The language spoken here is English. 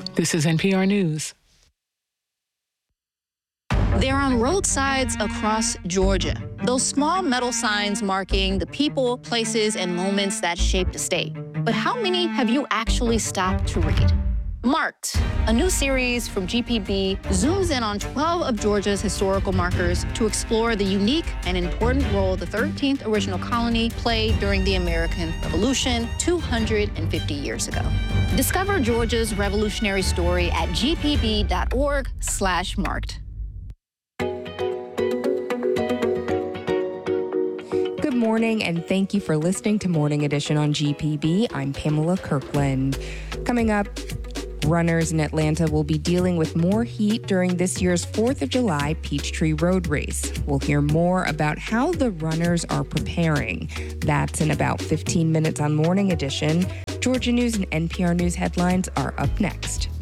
This is NPR News. They're on roadsides across Georgia. Those small metal signs marking the people, places, and moments that shaped a state. But how many have you actually stopped to read? Marked, a new series from GPB, zooms in on 12 of Georgia's historical markers to explore the unique and important role the 13th original colony played during the American Revolution 250 years ago. Discover Georgia's revolutionary story at gpb.org/marked. Good morning, and thank you for listening to Morning Edition on GPB. I'm Pamela Kirkland. Coming up, runners in Atlanta will be dealing with more heat during this year's 4th of July Peachtree Road Race. We'll hear more about how the runners are preparing. That's in about 15 minutes on Morning Edition. Georgia News and NPR News headlines are up next.